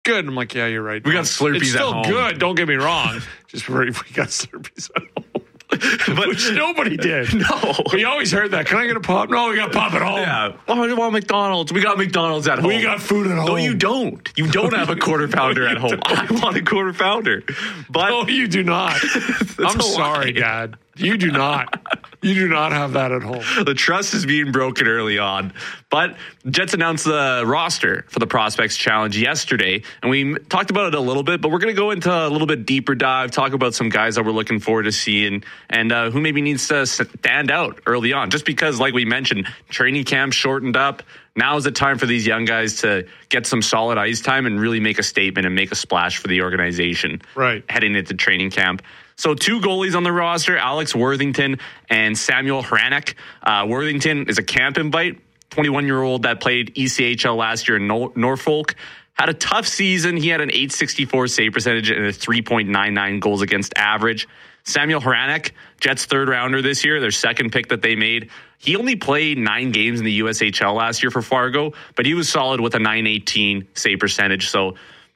good. I'm like, yeah, you're right. We got Slurpees at home. It's still good. Don't get me wrong. Just we got Slurpees at home. But which nobody did. No. We always heard that. Can I get a pop? No, we got pop at home. Yeah. Oh, I want McDonald's. We got McDonald's at home. We got food at home. No, you don't. You don't have a quarter pounder at home. I want a quarter pounder. But no, you do not. I'm sorry, Dad. You do not. You do not have that at home. The trust is being broken early on. But Jets announced the roster for the Prospects Challenge yesterday, and we talked about it a little bit, but we're going to go into a little bit deeper dive, talk about some guys that we're looking forward to seeing and who maybe needs to stand out early on. Just because, like we mentioned, training camp shortened up. Now is the time for these young guys to get some solid ice time and really make a statement and make a splash for the organization heading into training camp. So 2 goalies on the roster, Alex Worthington and Samuel Hranek. Worthington is a camp invite, 21-year-old that played ECHL last year in Norfolk. Had a tough season. He had an .864 save percentage and a 3.99 goals against average. Samuel Hranek, Jets' 3rd rounder this year, their second pick that they made. He only played 9 games in the USHL last year for Fargo, but he was solid with a .918 save percentage. So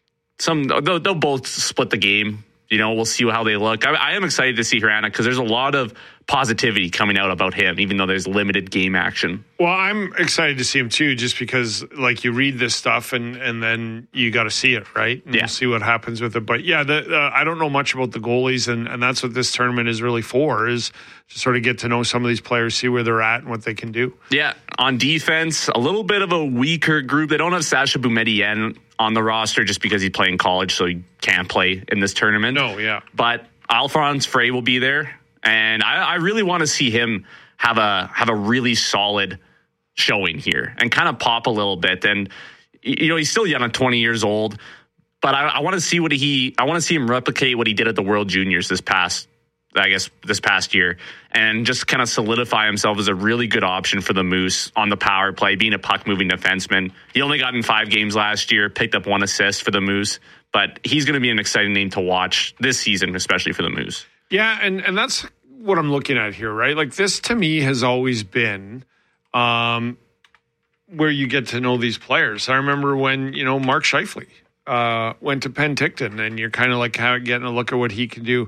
they'll both split the game. You know, we'll see how they look. I am excited to see Hranek because there's a lot of positivity coming out about him, even though there's limited game action. Well, I'm excited to see him too, just because like you read this stuff and then you got to see it, right? And we'll see what happens with it. But yeah, I don't know much about the goalies, and that's what this tournament is really for, is to sort of get to know some of these players, see where they're at and what they can do. Yeah, on defense, a little bit of a weaker group. They don't have Sasha Boumedienne on the roster just because he's playing college, so he can't play in this tournament. No, yeah. But Alphonse Frey will be there. And I really want to see him have a really solid showing here and kind of pop a little bit. And you know, he's still young, 20 years old, but I want to see him replicate what he did at the World Juniors this past year, and just kind of solidify himself as a really good option for the Moose on the power play, being a puck moving defenseman. He only got in 5 games last year, picked up 1 assist for the Moose, but he's going to be an exciting name to watch this season, especially for the Moose. Yeah, and that's what I'm looking at here, right? Like, this to me has always been where you get to know these players. I remember when, you know, Mark Scheifele went to Penticton, and you're kind of like getting a look at what he can do.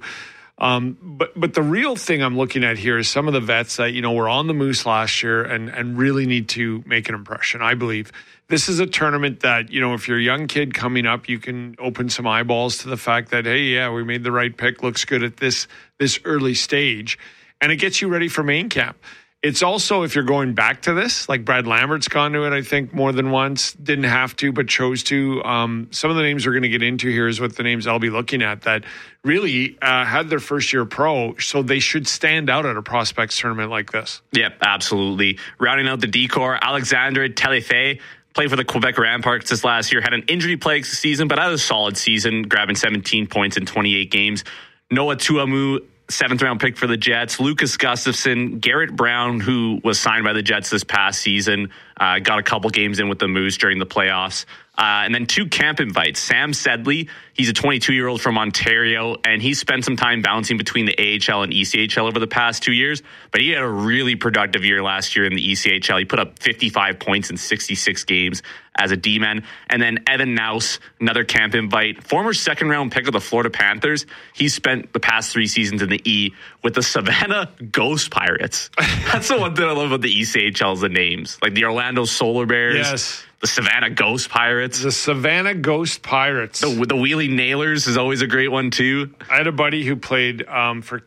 But the real thing I'm looking at here is some of the vets that, you know, were on the Moose last year and really need to make an impression. I believe this is a tournament that, you know, if you're a young kid coming up, you can open some eyeballs to the fact that, hey, yeah, we made the right pick. Looks good at this early stage. And it gets you ready for main camp. It's also, if you're going back to this, like Brad Lambert's gone to it, I think, more than once. Didn't have to, but chose to. Some of the names we're going to get into here is what the names I'll be looking at that really had their first year pro, so they should stand out at a prospects tournament like this. Yep, absolutely. Rounding out the D-Corps, Alexandre Telefé played for the Quebec Ramparts this last year, had an injury-plagued season, but had a solid season, grabbing 17 points in 28 games. Noah Tuamu, 7th-round pick for the Jets. Lucas Gustafson, Garrett Brown, who was signed by the Jets this past season, got a couple games in with the Moose during the playoffs. And then 2 camp invites. Sam Sedley, he's a 22-year-old from Ontario, and he spent some time bouncing between the AHL and ECHL over the past 2 years. But he had a really productive year last year in the ECHL. He put up 55 points in 66 games as a D-man. And then Evan Naus, another camp invite, former 2nd-round pick of the Florida Panthers. He spent the past 3 seasons in the E with the Savannah Ghost Pirates. That's the one thing I love about the ECHL is the names. Like the Orlando Solar Bears. Yes. The Savannah Ghost Pirates. The Savannah Ghost Pirates. The Wheelie Nailers is always a great one, too. I had a buddy who played for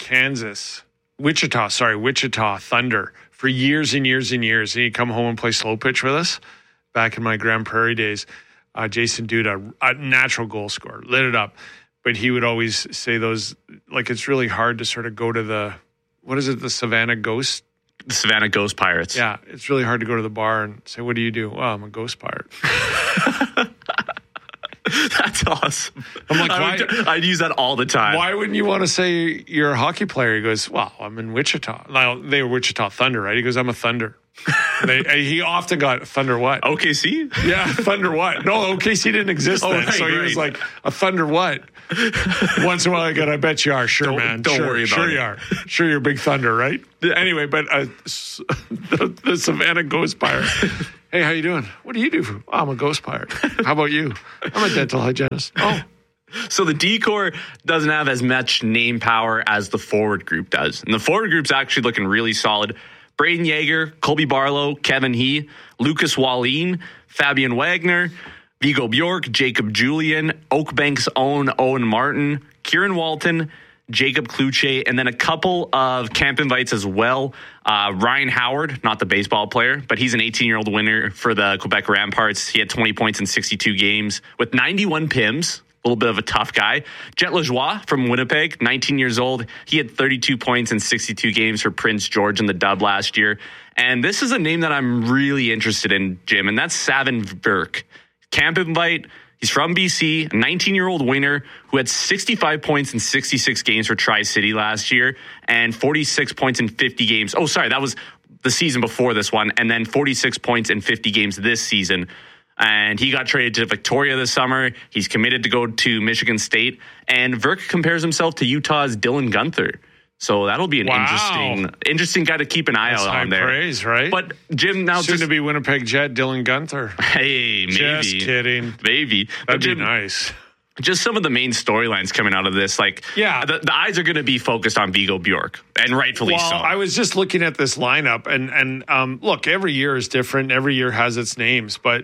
Wichita Thunder for years and years and years. And he'd come home and play slow pitch with us back in my Grand Prairie days. Jason Duda, a natural goal scorer, lit it up. But he would always say those, like, it's really hard to sort of go to the Savannah Ghost? The Savannah Ghost Pirates. Yeah, it's really hard to go to the bar and say, what do you do? Well, I'm a ghost pirate. That's awesome. I'm like, I'd use that all the time. Why wouldn't you want to say you're a hockey player? He goes, well, I'm in Wichita. Now, they were Wichita Thunder, right? He goes, I'm a Thunder. He often got Thunder what? OKC? Yeah, Thunder what? No, OKC didn't exist then. Right, so he was like, a Thunder what? Once in a while I go, I bet you are. Sure, man. Don't worry about it. You are. Sure, you're a big Thunder, right? Anyway, but the Savannah Ghost Pirate. Hey, how you doing? What do you do? Oh, I'm a ghost pirate. How about you? I'm a dental hygienist. Oh. So the D-Corps doesn't have as much name power as the forward group does. And the forward group's actually looking really solid. Braden Yeager, Colby Barlow, Kevin He, Lucas Wallin, Fabian Wagner, Vigo Bjork, Jacob Julian, Oakbank's own Owen Martin, Kieran Walton, Jacob Kluche, and then a couple of camp invites as well. Ryan Howard, not the baseball player, but he's an 18-year-old winner for the Quebec Ramparts. He had 20 points in 62 games with 91 PIMs. A little bit of a tough guy. Jet Lajoie from Winnipeg, 19 years old. He had 32 points in 62 games for Prince George in the dub last year. And this is a name that I'm really interested in, Jim, and that's Savin Burke. Camp invite. He's from BC, a 19-year-old winger who had 65 points in 66 games for Tri-City last year and 46 points in 50 games. Oh, sorry, that was the season before this one. And then 46 points in 50 games this season. And he got traded to Victoria this summer. He's committed to go to Michigan State. And Verk compares himself to Utah's Dylan Gunther. So that'll be an interesting guy to keep an eye out on there. Praise, right? But Jim, now soon to be Winnipeg Jet Dylan Gunther. Hey, maybe. Just kidding. Maybe. That'd be nice. Just some of the main storylines coming out of this, the eyes are going to be focused on Vigo Bjork, and rightfully so. I was just looking at this lineup, and look, every year is different. Every year has its names, but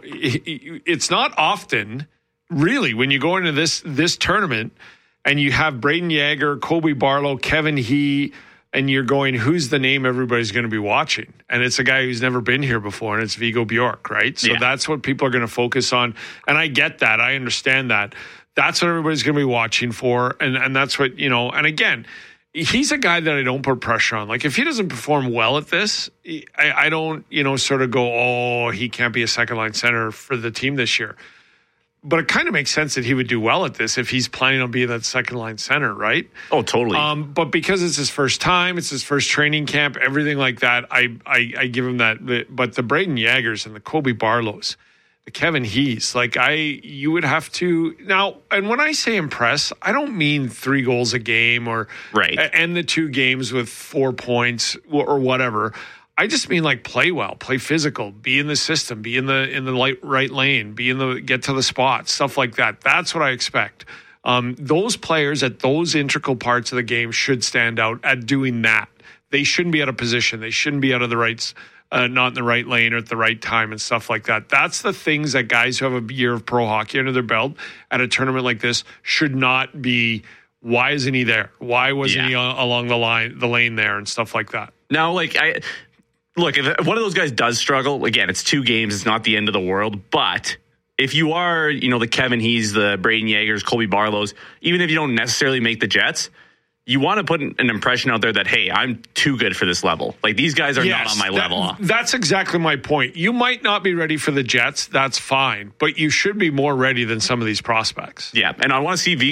it's not often, really, when you go into this tournament and you have Braden Yeager, Colby Barlow, Kevin He, and you're going, who's the name everybody's going to be watching? And it's a guy who's never been here before, and it's Vigo Bjork, right? So that's what people are going to focus on. And I get that. I understand that. That's what everybody's going to be watching for. And that's what, and again, he's a guy that I don't put pressure on. Like, if he doesn't perform well at this, I don't, sort of go, oh, he can't be a second-line center for the team this year. But it kind of makes sense that he would do well at this if he's planning on being that second-line center, right? Oh, totally. But because it's his first time, it's his first training camp, everything like that, I give him that. But the Braden Yeagers and the Colby Barlows, the Kevin Hees, you would have to now. And when I say impress, I don't mean 3 goals a game or end the 2 games with 4 points or whatever. I just mean play well, play physical, be in the system, be in the right lane, get to the spot, stuff like that. That's what I expect. Those players at those integral parts of the game should stand out at doing that. They shouldn't be out of position. They shouldn't be out of the rights, not in the right lane or at the right time and stuff like that. That's the things that guys who have a year of pro hockey under their belt at a tournament like this should not be. Why isn't he there? Why wasn't he along the lane there and stuff like that? Now, look, if one of those guys does struggle, again, it's 2 games. It's not the end of the world. But if you are, the Kevin Hees, the Braden Yeagers, Colby Barlows, even if you don't necessarily make the Jets, you want to put an impression out there that, hey, I'm too good for this level. These guys are not on my level. That's exactly my point. You might not be ready for the Jets. That's fine. But you should be more ready than some of these prospects. Yeah, and I want to see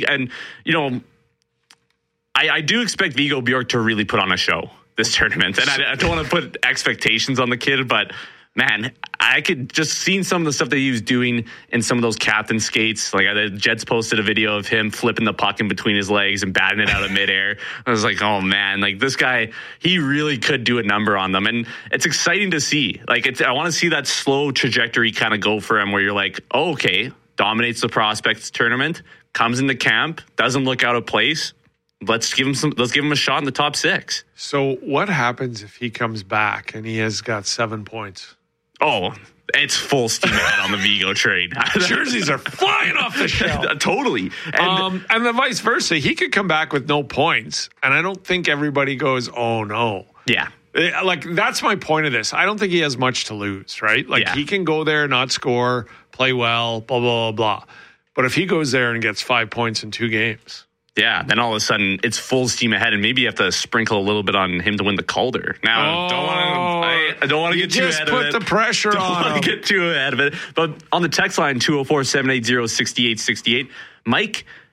I do expect Vigo Bjork to really put on a show this tournament. And I don't want to put expectations on the kid, but man, I could just see some of the stuff that he was doing in some of those captain skates. The Jets posted a video of him flipping the puck in between his legs and batting it out of midair. I was like, oh man, this guy, he really could do a number on them. And it's exciting to see. I want to see that slow trajectory kind of go for him where you're like, oh, okay, dominates the prospects tournament, comes into camp, doesn't look out of place. Let's give him a shot in the top 6. So what happens if he comes back and he has got 7 points? Oh, it's full steam ahead on the Vigo trade. Jerseys are flying off the shelf. Totally. And the vice versa. He could come back with no points, and I don't think everybody goes, oh, no. Yeah. That's my point of this. I don't think he has much to lose, right? He can go there, not score, play well, blah, blah, blah, blah. But if he goes there and gets 5 points in 2 games... Yeah, then all of a sudden it's full steam ahead, and maybe you have to sprinkle a little bit on him to win the Calder. Now, I don't want to get too ahead of it. Just put the pressure on him. Don't want to get too ahead of it. But on the text line, 204-780-6868, Mike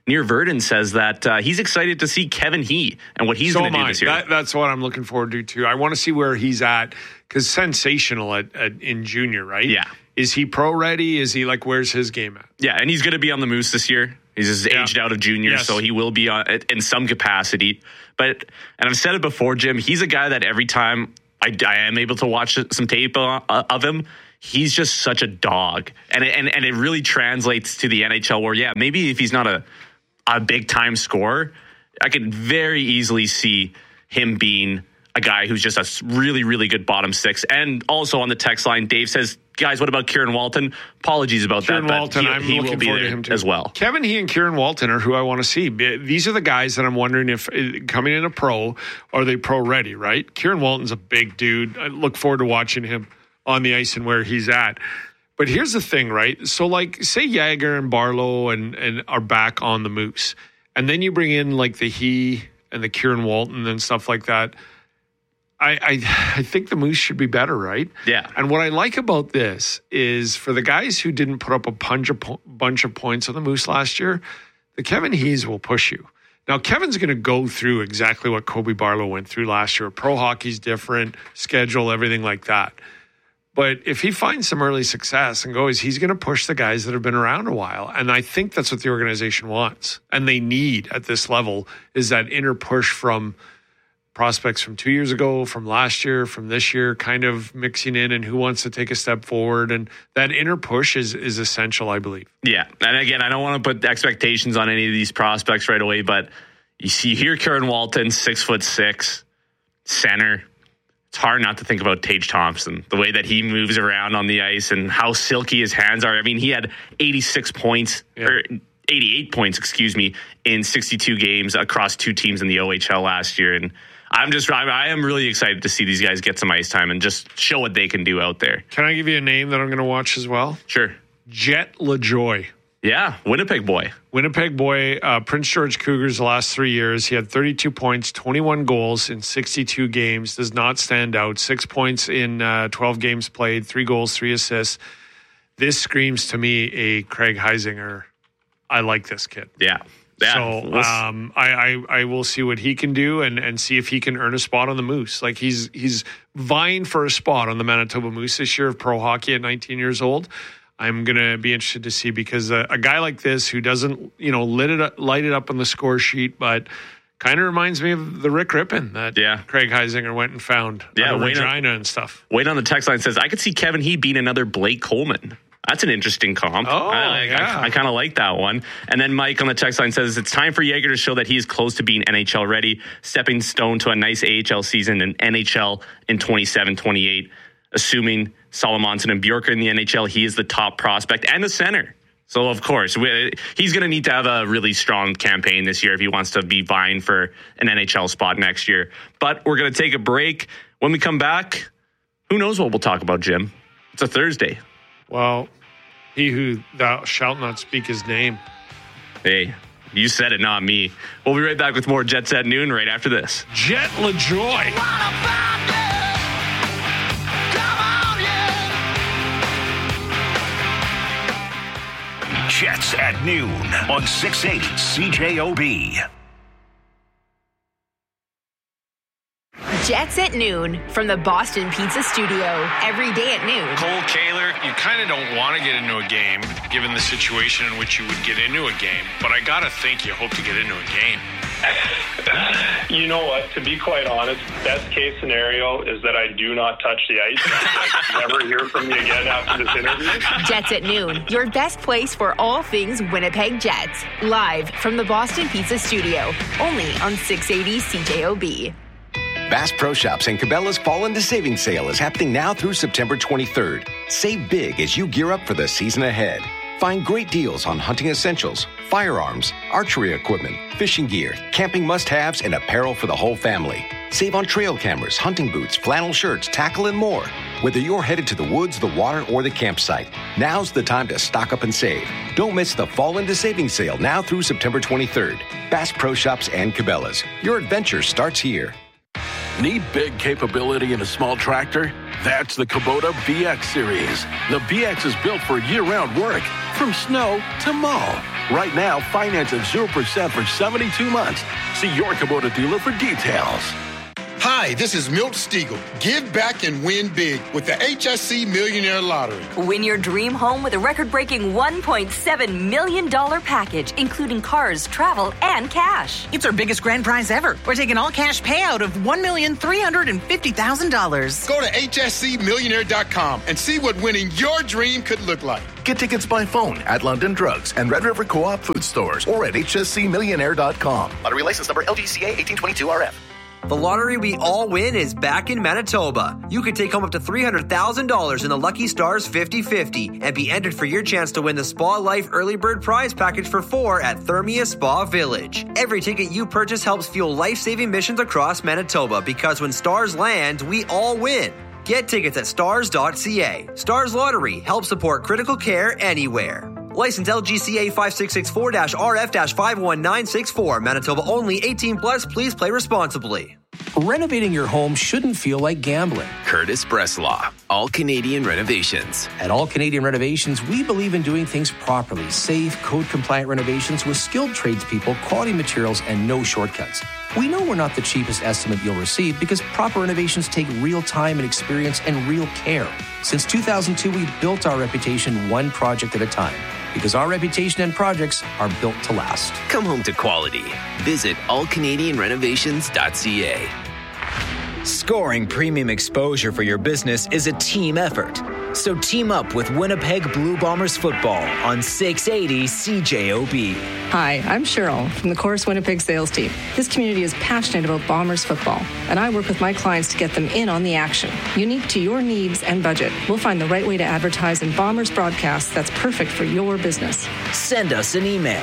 Near Verdon says that he's excited to see Kevin He and what he's going to do this year. That's what I'm looking forward to, too. I want to see where he's at, because sensational in junior, right? Yeah. Is he pro ready? Is he where's his game at? Yeah, and he's going to be on the Moose this year. He's just aged out of junior, so he will be in some capacity. And I've said it before, Jim, he's a guy that every time I am able to watch some tape of him, he's just such a dog. And it really translates to the NHL where, maybe if he's not a big-time scorer, I could very easily see him being a guy who's just a really, really good bottom six. And also on the text line, Dave says, guys, what about Kieran Walton? Apologies about Kieran that, Walton, but he will be there him as well. Kevin He and Kieran Walton are who I want to see. These are the guys that I'm wondering if coming in a pro, are they pro ready, right? Kieran Walton's a big dude. I look forward to watching him on the ice and where he's at. But here's the thing, right? So say Jagger and Barlow and are back on the Moose, and then you bring in the He and the Kieran Walton and stuff like that. I think the Moose should be better, right? Yeah. And what I like about this is for the guys who didn't put up a bunch of points on the Moose last year, the Kevin Hees will push you. Now, Kevin's going to go through exactly what Kobe Barlow went through last year. Pro hockey's different, schedule, everything like that. But if he finds some early success and goes, he's going to push the guys that have been around a while. And I think that's what the organization wants. And they need at this level is that inner push from prospects from 2 years ago, from last year, from this year, kind of mixing in and who wants to take a step forward. And that inner push is essential, I believe. Yeah. And again, I don't want to put expectations on any of these prospects right away, but you hear Kieran Walton, 6'6", center. It's hard not to think about Tage Thompson, the way that he moves around on the ice and how silky his hands are. I mean, he had 86 points, or 88 points, in 62 games across two teams in the OHL last year. And I am really excited to see these guys get some ice time and just show what they can do out there. Can I give you a name that I'm going to watch as well? Sure. Jet LaJoie. Yeah, Winnipeg boy. Prince George Cougars the last 3 years. He had 32 points, 21 goals in 62 games. Does not stand out. 6 points in 12 games played, 3 goals, 3 assists. This screams to me a Craig Heisinger. I like this kid. Yeah. So I will see what he can do and see if he can earn a spot on the Moose. He's vying for a spot on the Manitoba Moose this year of pro hockey at 19 years old. I'm going to be interested to see because a guy like this who doesn't, light it up on the score sheet, but kind of reminds me of the Rick Rippon that Craig Heisinger went and found out of Regina and stuff. Wayne on the text line says, I could see Kevin He being another Blake Coleman. That's an interesting comp. I kind of like that one. And then Mike on the text line says, it's time for Jaeger to show that he is close to being NHL ready, stepping stone to a nice AHL season and NHL in 27-28. Assuming Solomonson and Bjork are in the NHL, he is the top prospect and the center. So, of course, he's going to need to have a really strong campaign this year if he wants to be vying for an NHL spot next year. But we're going to take a break. When we come back, who knows what we'll talk about, Jim? It's a Thursday. Well, he who thou shalt not speak his name. Hey, you said it, not me. We'll be right back with more Jets at Noon right after this. Jet LaJoie. Jets at Noon on 680 CJOB. Jets at Noon from the Boston Pizza Studio. Every day at noon. Cole Kaler, you kind of don't want to get into a game given the situation in which you would get into a game, but I got to think you hope to get into a game. You know what? To be quite honest, best case scenario is that I do not touch the ice. Never hear from me again after this interview. Jets at Noon, your best place for all things Winnipeg Jets. Live from the Boston Pizza Studio. Only on 680 CJOB. Bass Pro Shops and Cabela's Fall into Savings Sale is happening now through September 23rd. Save big as you gear up for the season ahead. Find great deals on hunting essentials, firearms, archery equipment, fishing gear, camping must-haves, and apparel for the whole family. Save on trail cameras, hunting boots, flannel shirts, tackle, and more. Whether you're headed to the woods, the water, or the campsite, now's the time to stock up and save. Don't miss the Fall into Savings Sale now through September 23rd. Bass Pro Shops and Cabela's. Your adventure starts here. Need big capability in a small tractor? That's the Kubota BX Series. The BX is built for year-round work, from snow to mow. Right now, finance at 0% for 72 months. See your Kubota dealer for details. Hi, this is Milt Stiegel. Give back and win big with the HSC Millionaire Lottery. Win your dream home with a record-breaking $1.7 million package, including cars, travel, and cash. It's our biggest grand prize ever. We're taking all-cash payout of $1,350,000. Go to hscmillionaire.com and see what winning your dream could look like. Get tickets by phone at London Drugs and Red River Co-op food stores or at hscmillionaire.com. Lottery license number LGCA 1822RF. The lottery we all win is back in Manitoba. You could take home up to $300,000 in the Lucky Stars 50-50 and be entered for your chance to win the Spa Life Early Bird Prize Package for 4 at Thermia Spa Village. Every ticket you purchase helps fuel life-saving missions across Manitoba because when stars land, we all win. Get tickets at stars.ca. Stars Lottery helps support critical care anywhere. License LGCA 5664-RF-51964. Manitoba only. 18 plus. Please play responsibly. Renovating your home shouldn't feel like gambling. Curtis Breslaw, All Canadian Renovations. At All Canadian Renovations, we believe in doing things properly. Safe, code-compliant renovations with skilled tradespeople, quality materials, and no shortcuts. We know we're not the cheapest estimate you'll receive because proper renovations take real time and experience and real care. Since 2002, we've built our reputation one project at a time because our reputation and projects are built to last. Come home to quality. Visit allcanadianrenovations.ca. Scoring premium exposure for your business is a team effort. So team up with Winnipeg Blue Bombers football on 680 CJOB. Hi, I'm Cheryl from the Chorus Winnipeg sales team. This community is passionate about Bombers football, and I work with my clients to get them in on the action. Unique to your needs and budget, we'll find the right way to advertise in Bombers broadcasts that's perfect for your business. Send us an email,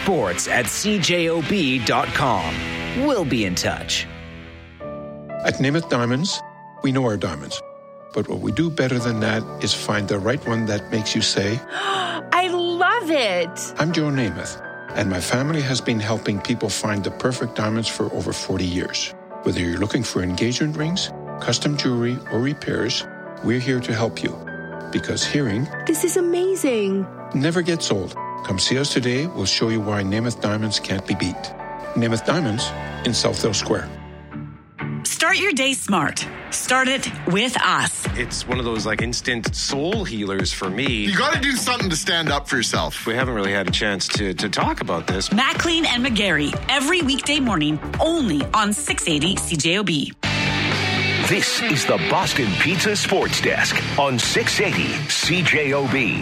sports@cjob.com. We'll be in touch. At Namath Diamonds, we know our diamonds. But what we do better than that is find the right one that makes you say, I love it. I'm Joe Namath, and my family has been helping people find the perfect diamonds for over 40 years. Whether you're looking for engagement rings, custom jewelry, or repairs, we're here to help you. Because hearing, this is amazing, never gets old. Come see us today. We'll show you why Namath Diamonds can't be beat. Namath Diamonds in Southdale Square. Start your day smart. Start it with us. It's one of those instant soul healers for me. You got to do something to stand up for yourself. We haven't really had a chance to talk about this. Maclean and McGarry, every weekday morning, only on 680 CJOB. This is the Boston Pizza Sports Desk on 680 CJOB.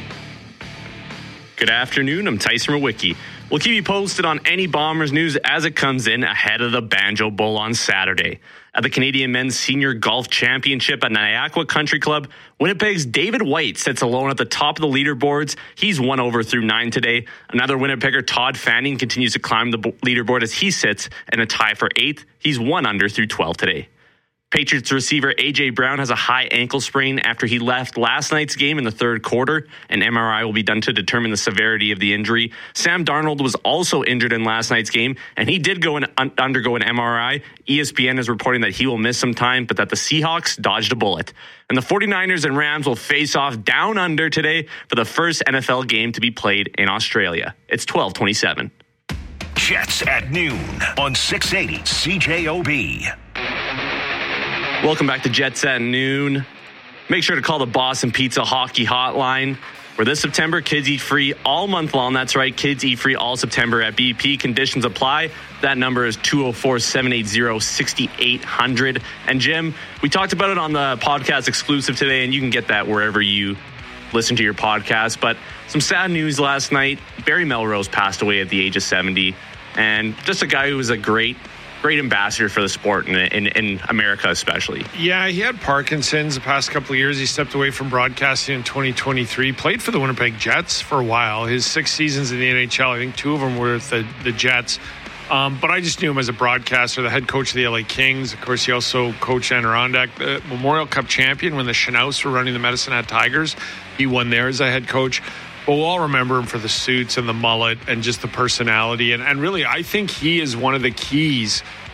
Good afternoon. I'm Tyson Rowicki. We'll keep you posted on any Bombers news as it comes in ahead of the Banjo Bowl on Saturday. At the Canadian Men's Senior Golf Championship at Niagara Country Club, Winnipeg's David White sits alone at the top of the leaderboards. He's 1 over through 9 today. Another Winnipegger, Todd Fanning, continues to climb the leaderboard as he sits in a tie for 8th. He's 1 under through 12 today. Patriots receiver A.J. Brown has a high ankle sprain after he left last night's game in the third quarter. An MRI will be done to determine the severity of the injury. Sam Darnold was also injured in last night's game, and he did undergo an MRI. ESPN is reporting that he will miss some time, but that the Seahawks dodged a bullet. And the 49ers and Rams will face off down under today for the first NFL game to be played in Australia. It's 12:27. Jets at noon on 680 CJOB. Welcome back to Jets at Noon. Make sure to call the Boston Pizza Hockey Hotline, where this September, kids eat free all month long. That's right, kids eat free all September at BP. Conditions apply. That number is 204-780-6800. And Jim, we talked about it on the podcast exclusive today, and you can get that wherever you listen to your podcast. But some sad news last night. Barry Melrose passed away at the age of 70. And just a guy who was a great ambassador for the sport in America especially. Yeah, he had Parkinson's the past couple of years. He stepped away from broadcasting in 2023. Played for the Winnipeg Jets for a while. His 6 seasons in the NHL, I think 2 of them were with the Jets. But I just knew him as a broadcaster, the head coach of the LA Kings. Of course, he also coached Adirondack, the Memorial Cup champion when the Chenauses were running the Medicine Hat Tigers. He won there as a head coach. But we'll all remember him for the suits and the mullet and just the personality. And really, I think he is one of the keys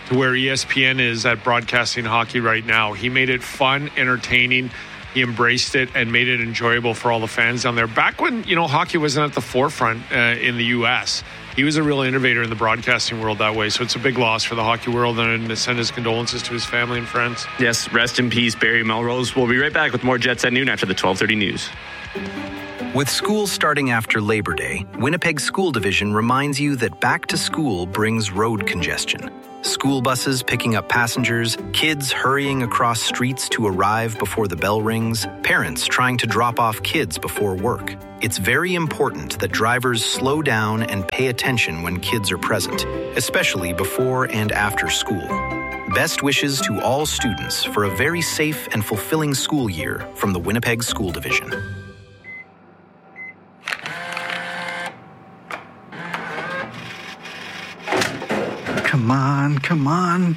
to where ESPN is at broadcasting hockey right now. He made it fun, entertaining. He embraced it and made it enjoyable for all the fans down there. Back when, hockey wasn't at the forefront in the U.S., he was a real innovator in the broadcasting world that way. So it's a big loss for the hockey world, and to send his condolences to his family and friends. Yes, rest in peace, Barry Melrose. We'll be right back with more Jets at noon after the 12:30 news. With school starting after Labor Day, Winnipeg School Division reminds you that back to school brings road congestion. School buses picking up passengers, kids hurrying across streets to arrive before the bell rings, parents trying to drop off kids before work. It's very important that drivers slow down and pay attention when kids are present, especially before and after school. Best wishes to all students for a very safe and fulfilling school year from the Winnipeg School Division. Come on.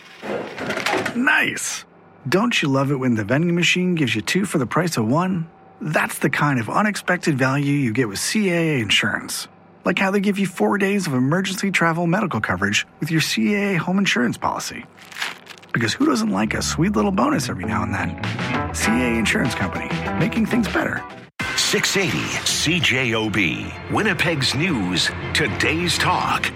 Nice. Don't you love it when the vending machine gives you 2 for the price of 1? That's the kind of unexpected value you get with CAA Insurance. Like how they give you 4 days of emergency travel medical coverage with your CAA home insurance policy. Because who doesn't like a sweet little bonus every now and then? CAA Insurance Company, making things better. 680 CJOB, Winnipeg's news, today's talk.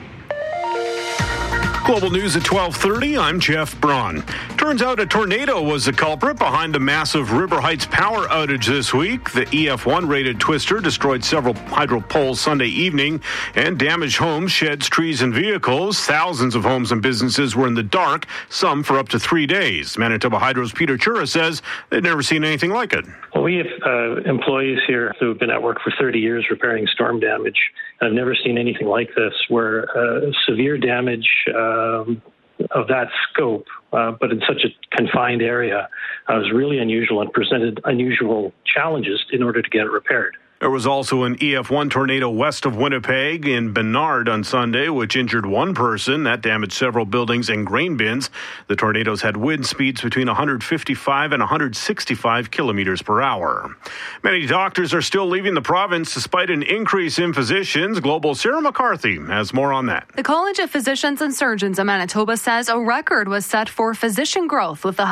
Global News at 12:30. I'm Jeff Braun. Turns out a tornado was the culprit behind the massive River Heights power outage this week. The EF1 rated twister destroyed several hydro poles Sunday evening and damaged homes, sheds, trees, and vehicles. Thousands of homes and businesses were in the dark, some for up to 3 days. Manitoba Hydro's Peter Chura says they've never seen anything like it. Well, we have employees here who have been at work for 30 years repairing storm damage. I've never seen anything like this, where severe damage of that scope, but in such a confined area, was really unusual and presented unusual challenges in order to get it repaired. There was also an EF1 tornado west of Winnipeg in Bernard on Sunday, which injured one person. That damaged several buildings and grain bins. The tornadoes had wind speeds between 155 and 165 kilometers per hour. Many doctors are still leaving the province despite an increase in physicians. Global Sarah McCarthy has more on that. The College of Physicians and Surgeons of Manitoba says a record was set for physician growth with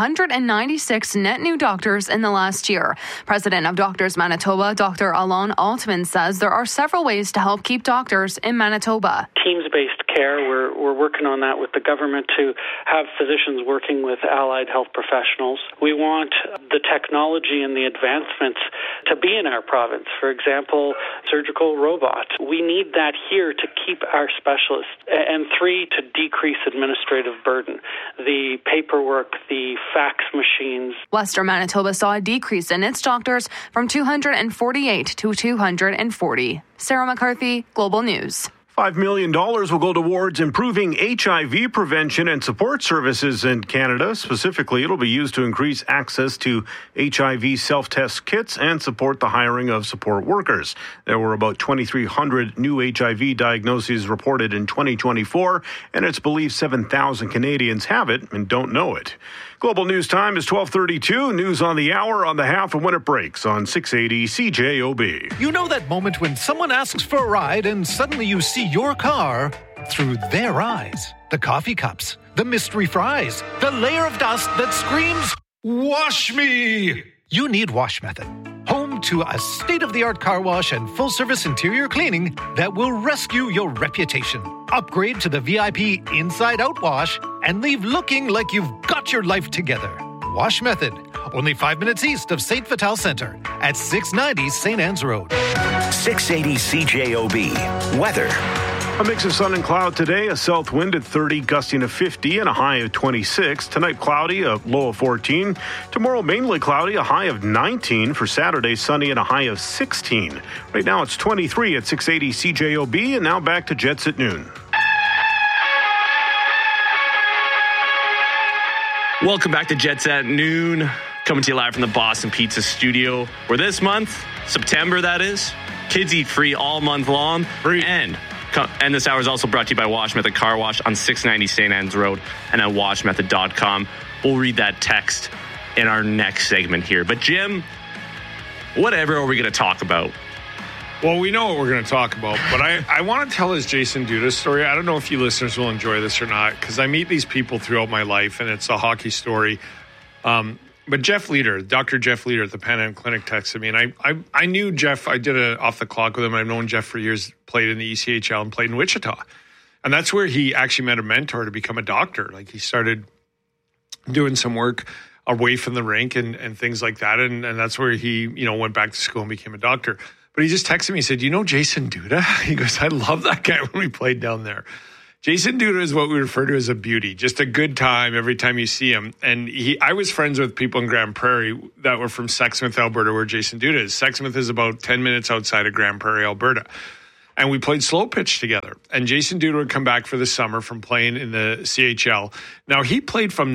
196 net new doctors in the last year. President of Doctors Manitoba, Dr. Alon Altman, says there are several ways to help keep doctors in Manitoba. Teams-based care, we're working on that with the government to have physicians working with allied health professionals. We want the technology and the advancements to be in our province. For example, surgical robots. We need that here to keep our specialists. And 3, to decrease administrative burden. The paperwork, the fax machines. Western Manitoba saw a decrease in its doctors from 248 to 240. Sarah McCarthy, Global News. $5 million will go towards improving HIV prevention and support services in Canada. Specifically, it'll be used to increase access to HIV self-test kits and support the hiring of support workers. There were about 2,300 new HIV diagnoses reported in 2024, and it's believed 7,000 Canadians have it and don't know it. Global News time is 12:32. News on the hour on the half of when it breaks on 680 CJOB. You know that moment when someone asks for a ride and suddenly you see your car through their eyes. The coffee cups, the mystery fries, the layer of dust that screams, "Wash me!" You need Wash Method. Home to a state-of-the-art car wash and full-service interior cleaning that will rescue your reputation. Upgrade to the VIP inside-out wash and leave looking like you've got your life together. Wash Method, only 5 minutes east of St. Vital Center at 690 St. Anne's Road. 680 CJOB. Weather. A mix of sun and cloud today, a south wind at 30, gusting to 50 and a high of 26. Tonight, cloudy, a low of 14. Tomorrow, mainly cloudy, a high of 19. For Saturday, sunny and a high of 16. Right now, it's 23 at 680 CJOB, and now back to Jets at noon. Welcome back to Jets at noon. Coming to you live from the Boston Pizza Studio, where this month, September that is, kids eat free all month long. Free. And this hour is also brought to you by Wash Method Car Wash on 690 St. Anne's Road and at washmethod.com. We'll read that text in our next segment here. But Jim, whatever are we going to talk about? Well, we know what we're going to talk about, but I want to tell his Jason Duda story. I don't know if you listeners will enjoy this or not, because I meet these people throughout my life, and it's a hockey story. But Jeff Leader, Dr. Jeff Leader at the Pan Am Clinic texted me, and I knew Jeff. I did a off the clock with him. I've known Jeff for years, played in the ECHL and played in Wichita. And that's where he actually met a mentor to become a doctor. Like, he started doing some work away from the rink and things like that. And that's where he, went back to school and became a doctor. But he just texted me, he said, Jason Duda? He goes, I love that guy when we played down there. Jason Duda is what we refer to as a beauty, just a good time every time you see him. And I was friends with people in Grand Prairie that were from Sexsmith, Alberta, where Jason Duda is. Sexsmith is about 10 minutes outside of Grand Prairie, Alberta. And we played slow pitch together. And Jason Duda would come back for the summer from playing in the CHL. Now, he played from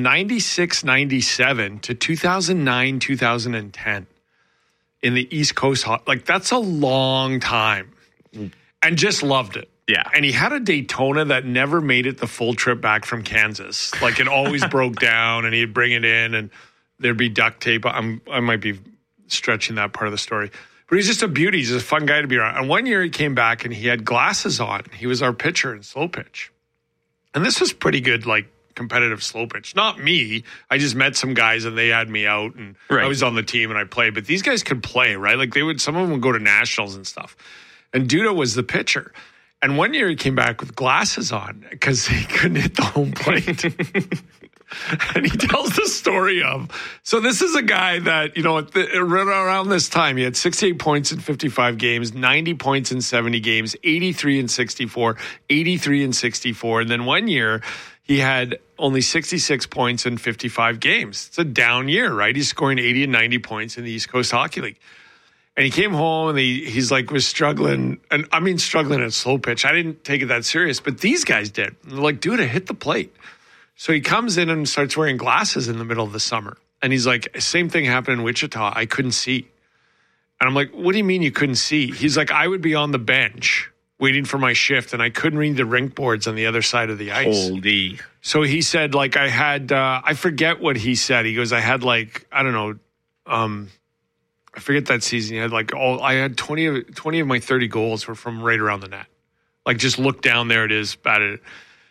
96-97 to 2009-2010 in the East Coast. Like, that's a long time. And just loved it. Yeah. And he had a Daytona that never made it the full trip back from Kansas. Like, it always broke down, and he'd bring it in, and there'd be duct tape. I might be stretching that part of the story. But he's just a beauty. He's just a fun guy to be around. And one year he came back, and he had glasses on. He was our pitcher in slow pitch. And this was pretty good, like, competitive slow pitch. Not me. I just met some guys, and they had me out, and I was on the team, and I played. But these guys could play, right? Like, some of them would go to nationals and stuff. And Duda was the pitcher. And one year he came back with glasses on because he couldn't hit the home plate. And he tells the story of, so this is a guy that, around this time, he had 68 points in 55 games, 90 points in 70 games, 83 in 64, 83 in 64. And then one year he had only 66 points in 55 games. It's a down year, right? He's scoring 80 and 90 points in the East Coast Hockey League. And he came home and he's like, was struggling. And I mean, struggling at slow pitch. I didn't take it that serious, but these guys did. They're like, dude, I hit the plate. So he comes in and starts wearing glasses in the middle of the summer. And he's like, same thing happened in Wichita. I couldn't see. And I'm like, what do you mean you couldn't see? He's like, I would be on the bench waiting for my shift, and I couldn't read the rink boards on the other side of the ice. Holy. So he said, like, I had, I forget what he said. He goes, I had like, I don't know, I forget that season. He had like I had 20 of my 30 goals were from right around the net. Like, just look down, there it is, bat it.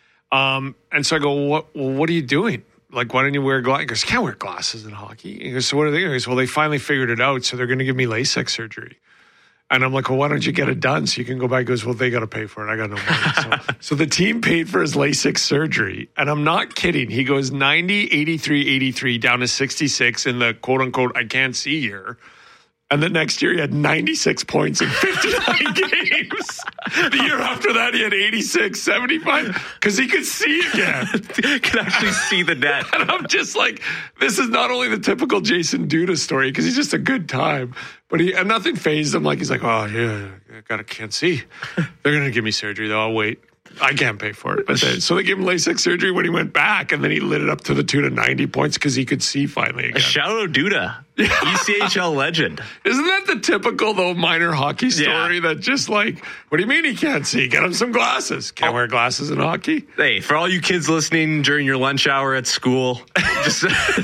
And so I go, what are you doing? Like, why don't you wear glasses? He goes, can't wear glasses in hockey. He goes, so what are they doing? He goes, well, they finally figured it out, so they're going to give me LASIK surgery. And I'm like, well, why don't you get it done so you can go back? He goes, well, they got to pay for it. I got no money. So the team paid for his LASIK surgery. And I'm not kidding. He goes 90, 83, 83, down to 66 in the quote-unquote I can't see year. And the next year, he had 96 points in 59 games. The year after that, he had 86, 75, because he could see again. Could actually see the net. And I'm just like, this is not only the typical Jason Duda story, because he's just a good time, but and nothing fazed him. Like, he's like, oh, yeah, I can't see. They're going to give me surgery, though. I'll wait. I can't pay for it. But so they gave him LASIK surgery when he went back, and then he lit it up to the tune of 90 points because he could see finally again. A shout out Duda, ECHL legend. Isn't that the typical, though, minor hockey story that just like, what do you mean he can't see? Get him some glasses. Can't wear glasses in hockey? Hey, for all you kids listening during your lunch hour at school, just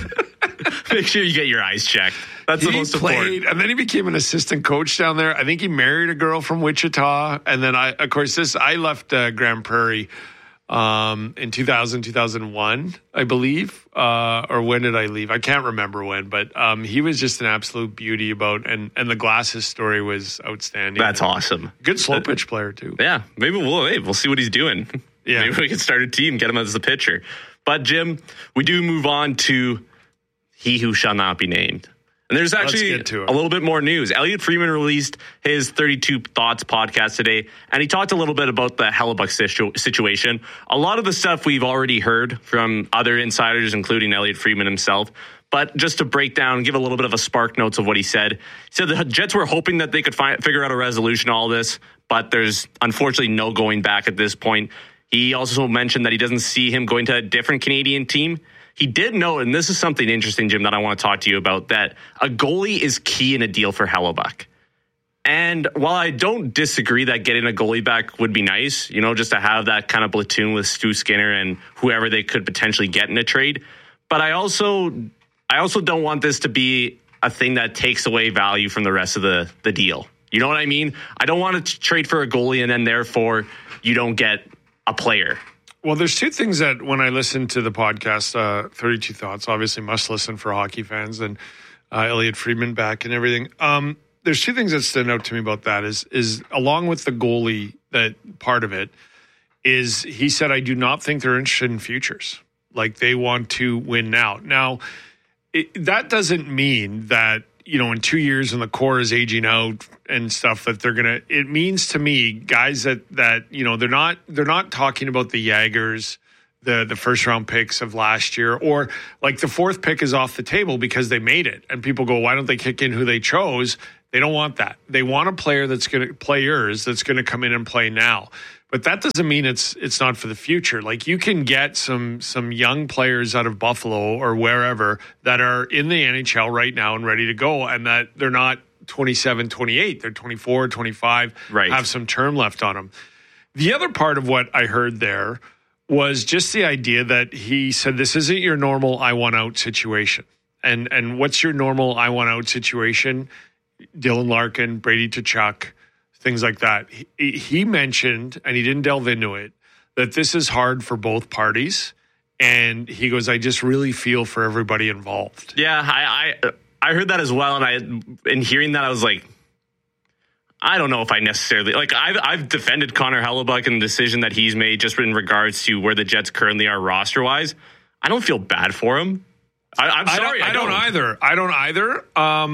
make sure you get your eyes checked. That's the most important. And then he became an assistant coach down there. I think he married a girl from Wichita. And then I left Grand Prairie in 2001, I believe. Or when did I leave? I can't remember when, but he was just an absolute beauty and the glasses story was outstanding. That's awesome. Good slow pitch player too. Yeah. Maybe we'll see what he's doing. Yeah. Maybe we can start a team, get him as the pitcher. But Jim, we do move on to he who shall not be named. And there's actually a little bit more news. Elliot Friedman released his 32 Thoughts podcast today, and he talked a little bit about the Hellebuyck situation. A lot of the stuff we've already heard from other insiders, including Elliot Friedman himself. But just to break down, give a little bit of a spark notes of what he said. He said the Jets were hoping that they could figure out a resolution to all this, but there's unfortunately no going back at this point. He also mentioned that he doesn't see him going to a different Canadian team. He did note, and this is something interesting, Jim, that I want to talk to you about, that a goalie is key in a deal for Hellebuyck. And while I don't disagree that getting a goalie back would be nice, just to have that kind of platoon with Stu Skinner and whoever they could potentially get in a trade, but I also don't want this to be a thing that takes away value from the rest of the deal. You know what I mean? I don't want to trade for a goalie and then therefore you don't get a player. Well, there's two things that when I listen to the podcast, 32 Thoughts, obviously must listen for hockey fans, and Elliot Friedman back and everything. There's two things that stand out to me about that is along with the goalie, that part of it is he said, I do not think they're interested in futures. Like they want to win now. Now, that doesn't mean that, in 2 years when the core is aging out and stuff that they're going to, it means to me guys that, they're not talking about the Jagers, the first round picks of last year, or like the fourth pick is off the table because they made it and people go, why don't they kick in who they chose? They don't want that. They want a player that's going to come in and play now. But that doesn't mean it's not for the future. Like you can get some young players out of Buffalo or wherever that are in the NHL right now and ready to go, and that they're not 27, 28. They're 24, 25, have some term left on them. The other part of what I heard there was just the idea that he said this isn't your normal I want out situation. And what's your normal I want out situation? Dylan Larkin, Brady Tkachuk, things like that. He mentioned, and he didn't delve into it, that this is hard for both parties. And he goes, I just really feel for everybody involved. Yeah, I heard that as well. And in hearing that, I was like, I don't know if I necessarily, like I've defended Connor Hellebuyck and the decision that he's made just in regards to where the Jets currently are roster-wise. I don't feel bad for him. I'm sorry. I don't either.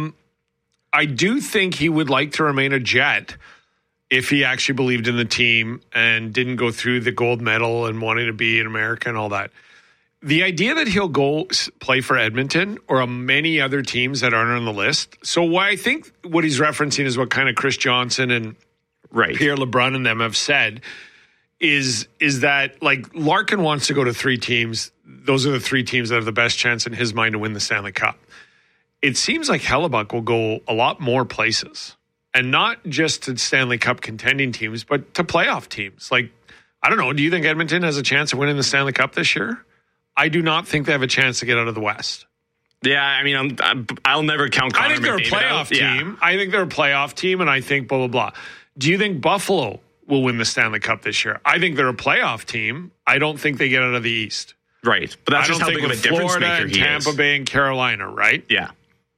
I do think he would like to remain a Jet if he actually believed in the team and didn't go through the gold medal and wanting to be an American and all that. The idea that he'll go play for Edmonton or many other teams that aren't on the list. So I think what he's referencing is what kind of Chris Johnson and Pierre LeBrun and them have said is that like Larkin wants to go to three teams. Those are the three teams that have the best chance in his mind to win the Stanley Cup. It seems like Hellebuyck will go a lot more places, and not just to Stanley Cup contending teams, but to playoff teams. Like, I don't know. Do you think Edmonton has a chance of winning the Stanley Cup this year? I do not think they have a chance to get out of the West. Yeah, I mean, I'll never count Connor I think they're a playoff team. I think they're a playoff team, and I think blah, blah, blah. Do you think Buffalo will win the Stanley Cup this year? I think they're a playoff team. I don't think they get out of the East. Right. But that's just how big of a difference Florida maker and he Tampa is. Bay and Carolina, right? Yeah.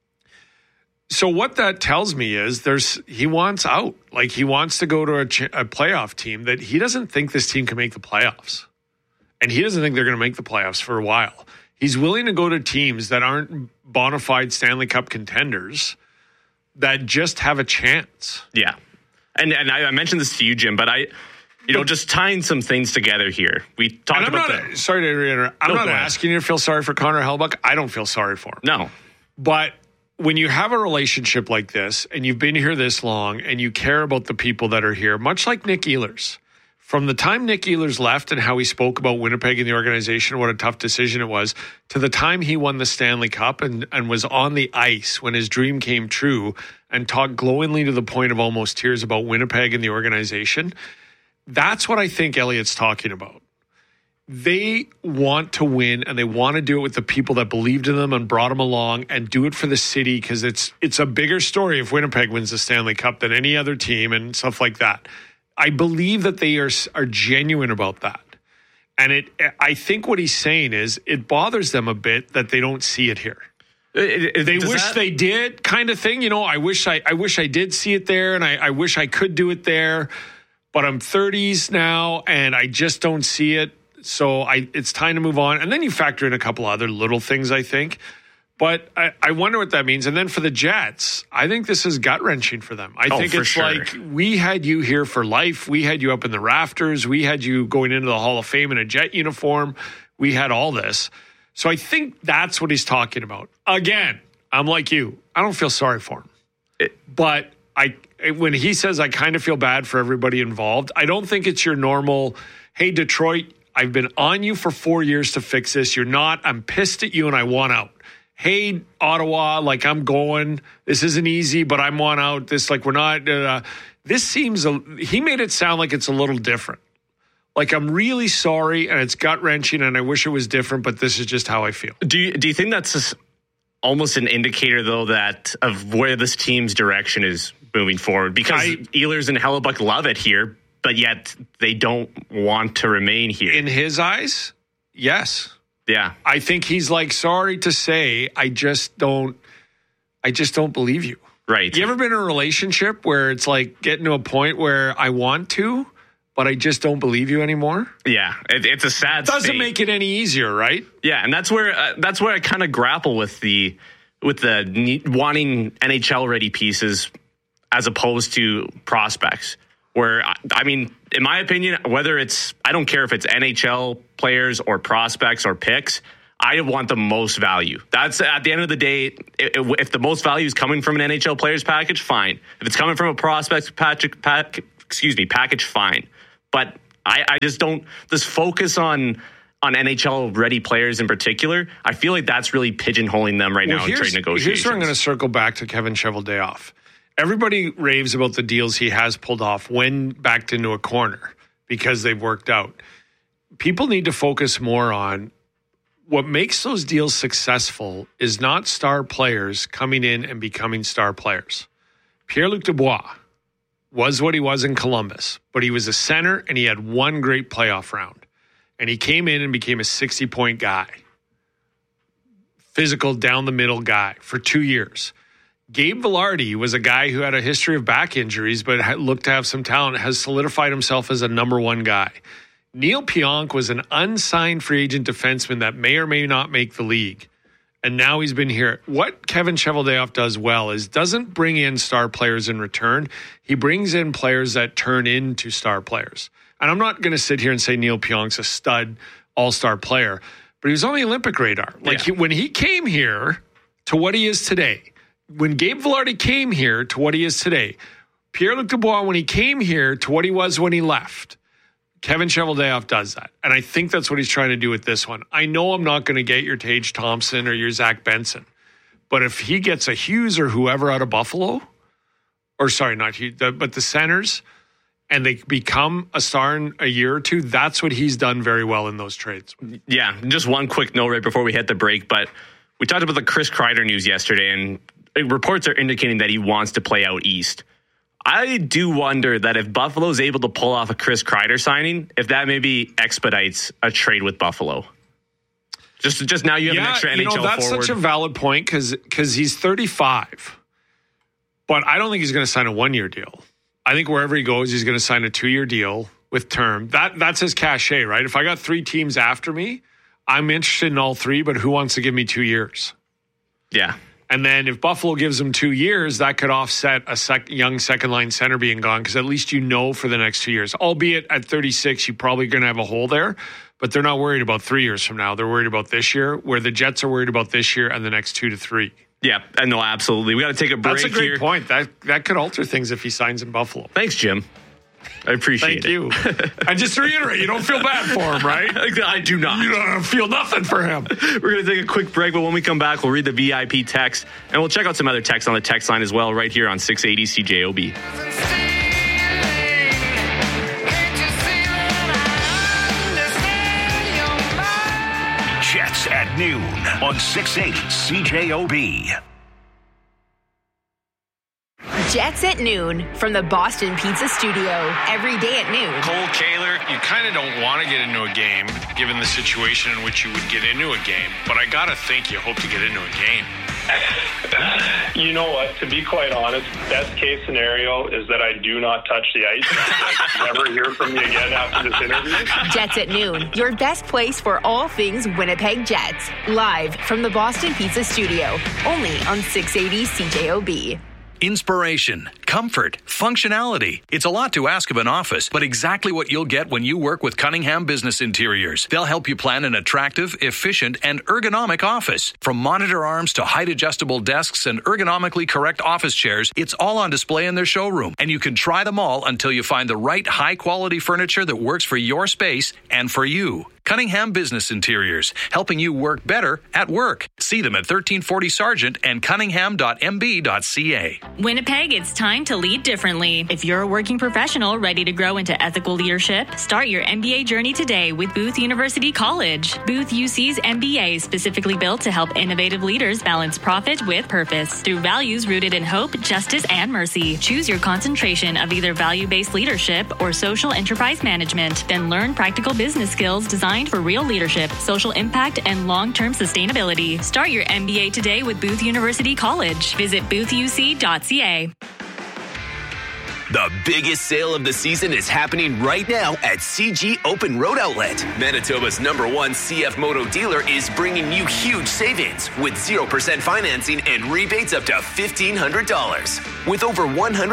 So what that tells me is he wants out. Like he wants to go to a playoff team that he doesn't think this team can make the playoffs. And he doesn't think they're going to make the playoffs for a while. He's willing to go to teams that aren't bona fide Stanley Cup contenders that just have a chance. Yeah. And I mentioned this to you, Jim, but just tying some things together here. We talked about sorry to interrupt. I'm not asking you to feel sorry for Connor Hellebuyck. I don't feel sorry for him. No. But when you have a relationship like this and you've been here this long and you care about the people that are here, much like Nick Ehlers, from the time Nick Ehlers left and how he spoke about Winnipeg and the organization, what a tough decision it was, to the time he won the Stanley Cup and was on the ice when his dream came true and talked glowingly to the point of almost tears about Winnipeg and the organization, that's what I think Elliott's talking about. They want to win, and they want to do it with the people that believed in them and brought them along, and do it for the city because it's a bigger story if Winnipeg wins the Stanley Cup than any other team and stuff like that. I believe that they are genuine about that. And I think what he's saying is it bothers them a bit that they don't see it here. They wish they did, kind of thing. I wish I did see it there, and I wish I could do it there. But I'm 30s now, and I just don't see it. So it's time to move on. And then you factor in a couple other little things, I think. But I wonder what that means. And then for the Jets, I think this is gut-wrenching for them. I think it's sure. Like, we had you here for life. We had you up in the rafters. We had you going into the Hall of Fame in a Jet uniform. We had all this. So I think that's what he's talking about. Again, I'm like you. I don't feel sorry for him. But when he says I kind of feel bad for everybody involved, I don't think it's your normal, hey, Detroit, I've been on you for 4 years to fix this. You're not. I'm pissed at you and I want out. Hey, Ottawa, like I'm going. This isn't easy, but I want out. This, like, we're not. This seems, he made it sound like it's a little different. Like, I'm really sorry and it's gut wrenching and I wish it was different, but this is just how I feel. Do you think that's almost an indicator, though, that of where this team's direction is moving forward because Ehlers and Hellebuck love it here, but yet they don't want to remain here. In his eyes, yes. Yeah. I think he's like, sorry to say, I just don't believe you. Right. You ever been in a relationship where it's like getting to a point where I want to, but I just don't believe you anymore? Yeah. It's a sad Doesn't state. make it any easier, right? Yeah, and that's where I kind of grapple with the wanting NHL ready pieces as opposed to prospects. Where, I mean, in my opinion, I don't care if it's NHL players or prospects or picks, I want the most value. That's at the end of the day, if the most value is coming from an NHL players package, fine. If it's coming from a prospects package, fine. But I just don't, this focus on NHL ready players in particular, I feel like that's really pigeonholing them right now in trade negotiations. Here's where I'm going to circle back to Kevin Cheveldayoff. Everybody raves about the deals he has pulled off when backed into a corner because they've worked out. People need to focus more on what makes those deals successful is not star players coming in and becoming star players. Pierre-Luc Dubois was what he was in Columbus, but he was a center and he had one great playoff round. And he came in and became a 60-point guy. Physical, down-the-middle guy for 2 years. Gabe Vilardi was a guy who had a history of back injuries, but looked to have some talent, has solidified himself as a number one guy. Neil Pionk was an unsigned free agent defenseman that may or may not make the league. And now he's been here. What Kevin Cheveldayoff does well is doesn't bring in star players in return. He brings in players that turn into star players. And I'm not going to sit here and say Neil Pionk's a stud all-star player, but he was on the Olympic radar. When he came here to what he is today, when Gabe Vilardi came here to what he is today, Pierre-Luc Dubois, when he came here to what he was when he left, Kevin Cheveldayoff does that. And I think that's what he's trying to do with this one. I know I'm not going to get your Tage Thompson or your Zach Benson, but if he gets a Hughes or whoever out of Buffalo, or sorry, not Hughes, but the centers, and they become a star in a year or two, that's what he's done very well in those trades. Yeah, just one quick note right before we hit the break, but we talked about the Chris Kreider news yesterday, and reports are indicating that he wants to play out east. I do wonder that if Buffalo's able to pull off a Chris Kreider signing, if that maybe expedites a trade with Buffalo. Just now you have an extra NHL forward. That's such a valid point because he's 35. But I don't think he's going to sign a one-year deal. I think wherever he goes, he's going to sign a 2-year deal with term. That's his cachet, right? If I got 3 teams after me, I'm interested in all 3, but who wants to give me 2 years? Yeah. And then if Buffalo gives him 2 years, that could offset a young second-line center being gone because at least for the next 2 years. Albeit at 36, you're probably going to have a hole there, but they're not worried about 3 years from now. They're worried about this year, where the Jets are worried about this year and the next 2 to 3. Yeah, no, absolutely. We got to take a break here. That's a great point. That could alter things if he signs in Buffalo. Thanks, Jim. I appreciate it. Thank you. And just to reiterate, you don't feel bad for him, right? I do not. You don't feel nothing for him. We're going to take a quick break, but when we come back, we'll read the VIP text, and we'll check out some other texts on the text line as well, right here on 680 CJOB. Jets at noon on 680 CJOB. Jets at noon from the Boston Pizza Studio. Every day at noon. Cole Kaler, you kind of don't want to get into a game, given the situation in which you would get into a game. But I got to think you hope to get into a game. You know what? To be quite honest, best case scenario is that I do not touch the ice. I never hear from you again after this interview. Jets at noon, your best place for all things Winnipeg Jets. Live from the Boston Pizza Studio. Only on 680 CJOB. Inspiration, comfort, functionality. It's a lot to ask of an office, but exactly what you'll get when you work with Cunningham Business Interiors. They'll help you plan an attractive, efficient, and ergonomic office. From monitor arms to height-adjustable desks and ergonomically correct office chairs, it's all on display in their showroom. And you can try them all until you find the right high-quality furniture that works for your space and for you. Cunningham Business Interiors, helping you work better at work. See them at 1340 Sargent and cunningham.mb.ca. Winnipeg, it's time time to lead differently. If you're a working professional ready to grow into ethical leadership, start your MBA journey today with Booth University College. Booth UC's MBA is specifically built to help innovative leaders balance profit with purpose through values rooted in hope, justice, and mercy. Choose your concentration of either value-based leadership or social enterprise management. Then learn practical business skills designed for real leadership, social impact, and long-term sustainability. Start your MBA today with Booth University College. Visit boothuc.ca. The biggest sale of the season is happening right now at CG Open Road Outlet. Manitoba's #1 CF Moto dealer is bringing you huge savings with 0% financing and rebates up to $1,500. With over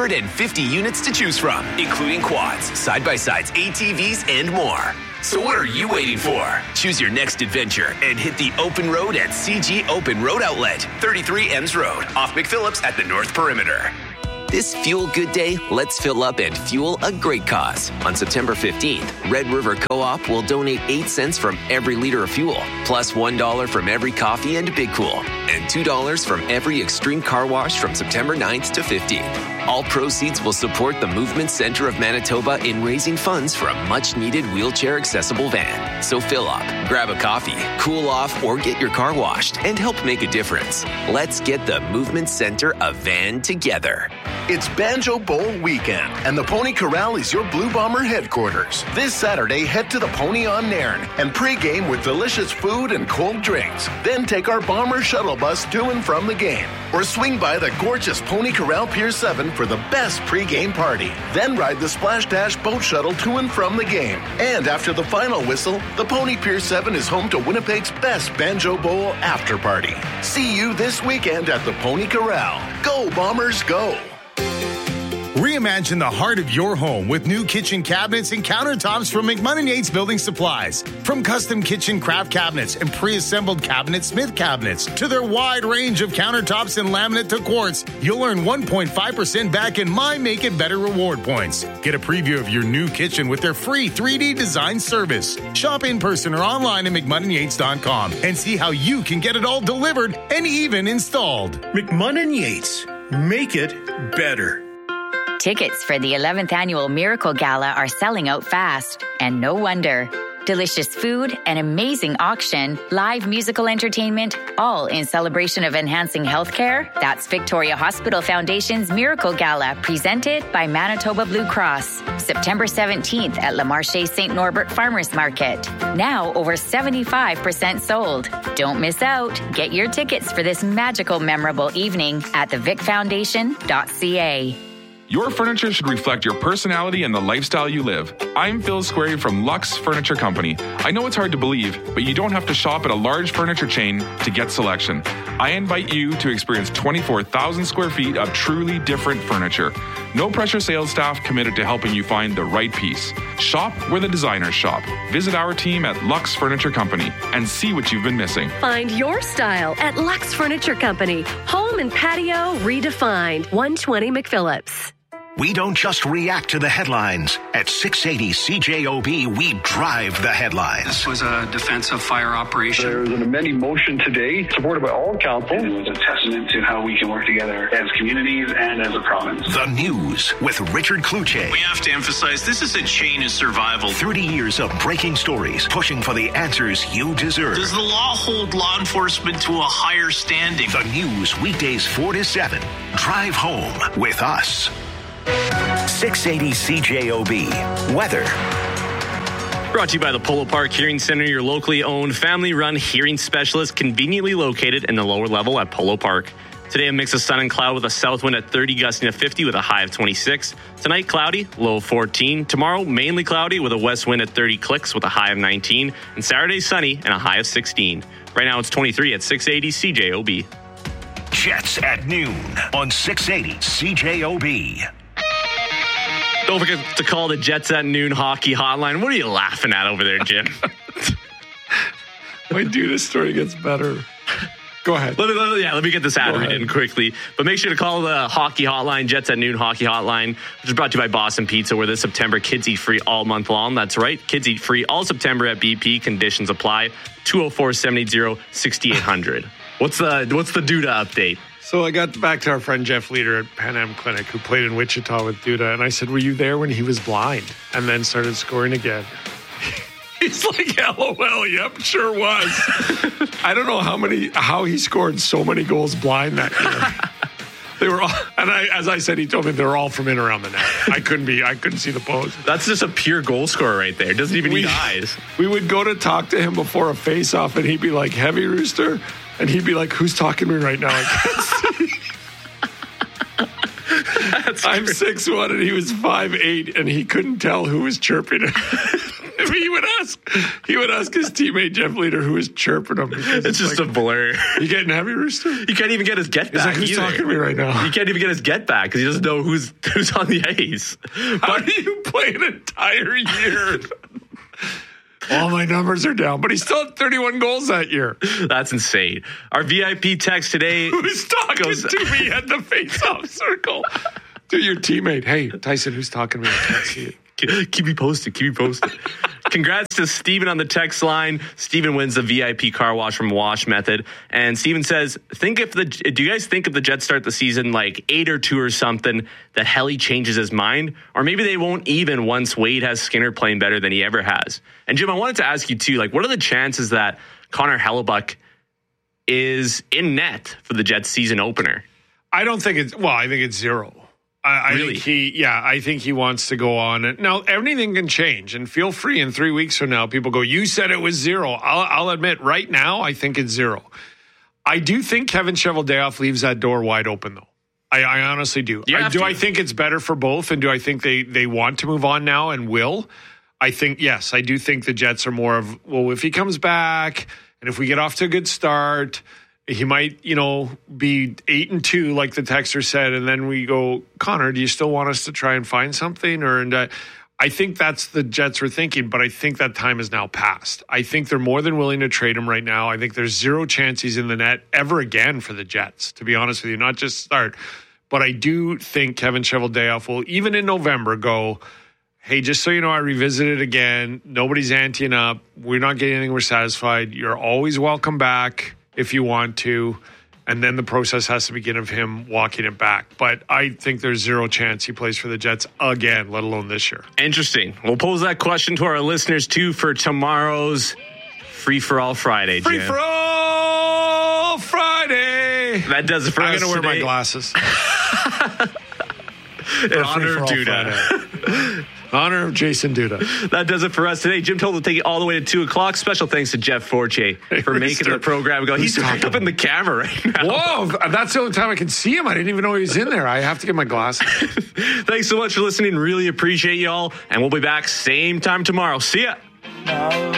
150 units to choose from, including quads, side-by-sides, ATVs, and more. So what are you waiting for? Choose your next adventure and hit the open road at CG Open Road Outlet, 33 Ems Road, off McPhillips at the North Perimeter. This Fuel Good Day, let's fill up and fuel a great cause. On September 15th, Red River Co-op will donate 8 cents from every liter of fuel, plus $1 from every coffee and Big Cool, and $2 from every Extreme Car Wash from September 9th to 15th. All proceeds will support the Movement Center of Manitoba in raising funds for a much-needed wheelchair-accessible van. So fill up, grab a coffee, cool off, or get your car washed and help make a difference. Let's get the Movement Center a van together. It's Banjo Bowl weekend, and the Pony Corral is your Blue Bomber headquarters. This Saturday, head to the Pony on Nairn and pregame with delicious food and cold drinks. Then take our Bomber shuttle bus to and from the game, or swing by the gorgeous Pony Corral Pier 7 for the best pregame party. Then ride the Splash Dash boat shuttle to and from the game. And after the final whistle, the Pony Pier 7 is home to Winnipeg's best Banjo Bowl after party. See you this weekend at the Pony Corral. Go Bombers, go! Reimagine the heart of your home with new kitchen cabinets and countertops from McMunn & Yates Building Supplies. From custom kitchen craft cabinets and pre-assembled cabinet Smith cabinets to their wide range of countertops and laminate to quartz, you'll earn 1.5% back in My Make It Better reward points. Get a preview of your new kitchen with their free 3D design service. Shop in person or online at McMunnandYates.com and see how you can get it all delivered and even installed. McMunn & Yates. Make it better. Tickets for the 11th Annual Miracle Gala are selling out fast, and no wonder. Delicious food, an amazing auction, live musical entertainment, all in celebration of enhancing healthcare. That's Victoria Hospital Foundation's Miracle Gala, presented by Manitoba Blue Cross. September 17th at Le Marché St. Norbert Farmers Market. Now over 75% sold. Don't miss out. Get your tickets for this magical, memorable evening at thevicfoundation.ca. Your furniture should reflect your personality and the lifestyle you live. I'm Phil Squarey from Lux Furniture Company. I know it's hard to believe, but you don't have to shop at a large furniture chain to get selection. I invite you to experience 24,000 square feet of truly different furniture. No pressure sales staff committed to helping you find the right piece. Shop where the designers shop. Visit our team at Lux Furniture Company and see what you've been missing. Find your style at Lux Furniture Company. Home and patio redefined. 120 McPhillips. We don't just react to the headlines. At 680 CJOB, we drive the headlines. This was a defensive fire operation. There was an amending motion today, supported by all council. And it was a testament to how we can work together as communities and as a province. The news with Richard Kluche. We have to emphasize this is a chain of survival. 30 years of breaking stories, pushing for the answers you deserve. Does the law hold law enforcement to a higher standing? The news, weekdays 4 to 7. Drive home with us. 680 CJOB. Weather. Brought to you by the Polo Park Hearing Center, your locally owned, family-run hearing specialist, conveniently located in the lower level at Polo Park. Today, a mix of sun and cloud with a south wind at 30, gusting to 50 with a high of 26. Tonight, cloudy, low of 14. Tomorrow, mainly cloudy with a west wind at 30 clicks with a high of 19. And Saturday, sunny and a high of 16. Right now, it's 23 at 680 CJOB. Jets at noon on 680 CJOB. Don't forget to call the Jets at Noon hockey hotline. What are you laughing at over there, Jim? Wait, dude, this story gets better. Go ahead. Let me get this ad read in quickly. But make sure to call the hockey hotline, Jets at Noon hockey hotline, which is brought to you by Boston Pizza, where this September, kids eat free all month long. That's right. Kids eat free all September at BP. Conditions apply. 204-780-6800. What's the Duda update? So I got back to our friend Jeff Leader at Pan Am Clinic, who played in Wichita with Duda, and I said, were you there when he was blind? And then started scoring again. He's like, LOL, yep, sure was. I don't know how he scored so many goals blind that year. They were all, and as I said, he told me they were all from in around the net. I couldn't see the post. That's just a pure goal scorer right there. Doesn't even need eyes. We would go to talk to him before a face-off, and he'd be like, heavy rooster, and he'd be like, who's talking to me right now? I can't see. I'm 6'1", and he was 5'8", and he couldn't tell who was chirping him. He would ask his teammate Jeff Leader who was chirping him. It's just like, a blur. You getting heavy, Rooster? You can't even get his get back. He's like, who's talking to me right now? You can't even get his get back because he doesn't know who's on the ice. How do you play an entire year? All my numbers are down, but he still had 31 goals that year. That's insane. Our VIP text today. Who's talking to me at the face-off circle? To your teammate. Hey, Tyson, who's talking to me? I can't see it. Keep me posted. Congrats to Steven on the text line. Steven wins the VIP car wash from Wash Method. And Steven says, do you guys think if the Jets start the season like 8-2 or something, that Helly changes his mind? Or maybe they won't even once Wade has Skinner playing better than he ever has. And Jim, I wanted to ask you too, like, what are the chances that Connor Hellebuyck is in net for the Jets season opener? I think it's zero. I think he wants to go on. Now, everything can change, and feel free in 3 weeks from now, people go, you said it was zero. I'll admit right now, I think it's zero. I do think Kevin Cheveldayoff leaves that door wide open, though. I honestly do. I think it's better for both, and do I think they want to move on now and will? I think, yes, I do think the Jets are more of, well, if he comes back, and if we get off to a good start, he might, be 8-2, like the texter said, and then we go, Connor, do you still want us to try and find something? I think that's the Jets were thinking, but I think that time is now passed. I think they're more than willing to trade him right now. I think there's zero chance he's in the net ever again for the Jets, to be honest with you, not just start. But I do think Kevin Cheveldayoff will, even in November, go, hey, just so you know, I revisited again. Nobody's anteing up. We're not getting anything. We're satisfied. You're always welcome back if you want to, and then the process has to begin of him walking it back. But I think there's zero chance he plays for the Jets again, let alone this year. Interesting. We'll pose that question to our listeners, too, for tomorrow's Free-for-All Friday, Jim. Free-for-all Friday! That does it for us I'm going to wear my glasses. In honor of Duda. Honor of Jason Duda. That does it for us today. Jim Toll will take you all the way to 2 o'clock. Special thanks to Jeff Forte for making the program go. He's back up in the camera right now. Whoa, that's the only time I can see him. I didn't even know he was in there. I have to get my glasses. Thanks so much for listening. Really appreciate you all. And we'll be back same time tomorrow. See ya.